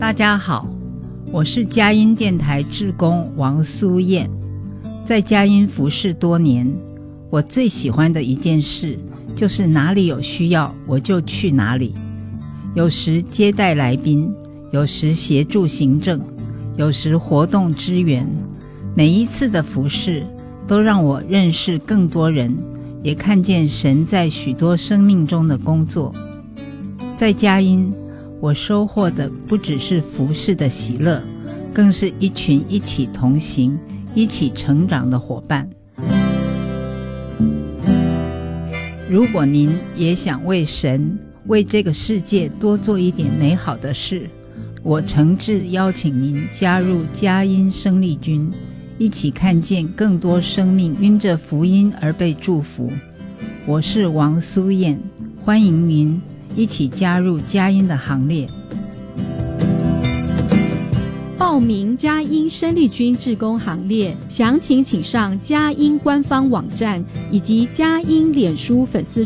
大家好，我是佳音电台志工王苏燕。在佳音服侍多年，我最喜欢的一件事就是哪里有需要我就去哪里，有时接待来宾，有时协助行政，有时活动支援。每一次的服侍都让我认识更多人，也看见神在许多生命中的工作。在佳音，我收获的不只是服侍的喜乐，更是一群一起同行、一起成长的伙伴。如果您也想为神、为这个世界多做一点美好的事，我诚挚邀请您加入佳音生力军，一起看见更多生命因着福音而被祝福。我是王苏燕，欢迎您一起加入佳音的行列。 报名佳音生力军志工行列，详情请上佳音官方网站以及佳音脸书粉丝